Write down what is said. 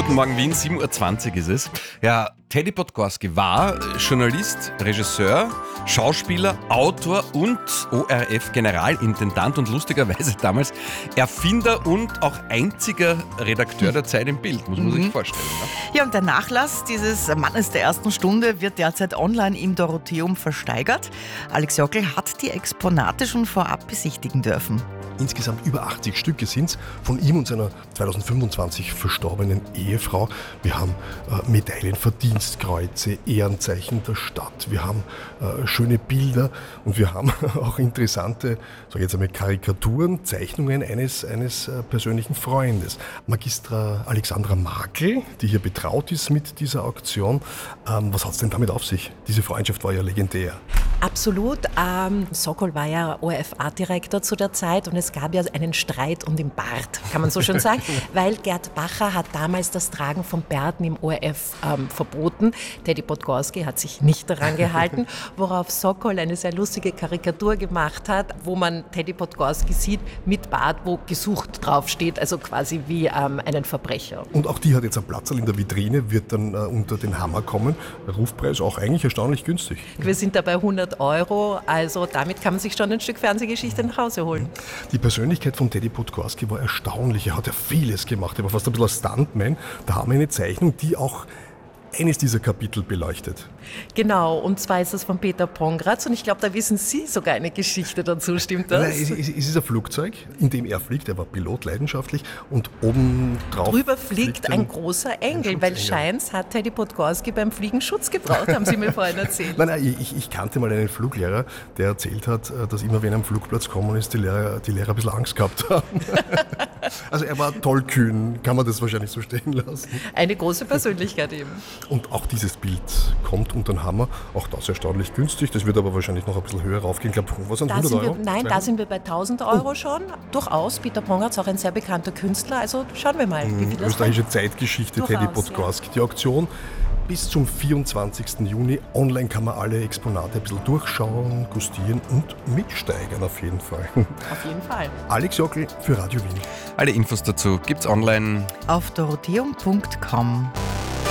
Guten Morgen Wien, 7.20 Uhr ist es. Ja, Teddy Podgorski war Journalist, Regisseur, Schauspieler, Autor und ORF-Generalintendant und lustigerweise damals Erfinder und auch einziger Redakteur der Zeit im Bild, muss man sich vorstellen. Ne? Ja, und der Nachlass dieses Mannes der ersten Stunde wird derzeit online im Dorotheum versteigert. Alex Jockel hat die Exponate schon vorab besichtigen dürfen. Insgesamt über 80 Stücke sind es von ihm und seiner 2025 verstorbenen Ehefrau. Wir haben Medaillen, Verdienstkreuze, Ehrenzeichen der Stadt. Wir haben schöne Bilder und wir haben auch interessante, sag ich jetzt einmal, Karikaturen, Zeichnungen eines persönlichen Freundes. Magistra Alexandra Makel, die hier betraut ist mit dieser Auktion. Was hat es denn damit auf sich? Diese Freundschaft war ja legendär. Absolut. Sokol war ja ORF-Artdirektor zu der Zeit und es gab ja einen Streit um den Bart, kann man so schon sagen, weil Gerd Bacher hat damals das Tragen von Bärten im ORF verboten. Teddy Podgorski hat sich nicht daran gehalten, worauf Sokol eine sehr lustige Karikatur gemacht hat, wo man Teddy Podgorski sieht mit Bart, wo gesucht draufsteht, also quasi wie einen Verbrecher. Und auch die hat jetzt einen Platz in der Vitrine, wird dann unter den Hammer kommen. Der Rufpreis auch eigentlich erstaunlich günstig. Wir sind dabei 100 €, also damit kann man sich schon ein Stück Fernsehgeschichte nach Hause holen. Die Persönlichkeit von Teddy Podgorski war erstaunlich. Er hat ja vieles gemacht. Er war fast ein bisschen ein Stuntman. Da haben wir eine Zeichnung, die auch eines dieser Kapitel beleuchtet. Genau, und zwar ist das von Peter Pongratz und ich glaube, da wissen Sie sogar eine Geschichte dazu, stimmt das? Nein, es ist ein Flugzeug, in dem er fliegt. Er war Pilot, leidenschaftlich, und oben drauf drüber fliegt ein großer Engel, weil scheint's hat Teddy Podgorski beim Fliegen Schutz gebraucht, haben Sie mir vorhin erzählt. Nein, ich kannte mal einen Fluglehrer, der erzählt hat, dass immer wenn er am Flugplatz kommen ist, die Lehrer ein bisschen Angst gehabt haben. Also er war tollkühn, kann man das wahrscheinlich so stehen lassen. Eine große Persönlichkeit eben. Und auch dieses Bild kommt unter den Hammer, auch das erstaunlich günstig, das wird aber wahrscheinlich noch ein bisschen höher raufgehen. Ich glaube, was sind 100 Euro? Nein, da sind wir bei 1.000 € schon, durchaus. Peter Pongratz, auch ein sehr bekannter Künstler, also schauen wir mal, wie viel das österreichische Zeitgeschichte, durchaus, Teddy Podgorski, ja. Die Auktion bis zum 24. Juni. Online kann man alle Exponate ein bisschen durchschauen, gustieren und mitsteigern auf jeden Fall. Auf jeden Fall. Alex Jockel für Radio Wien. Alle Infos dazu gibt's online Auf dorotheum.com.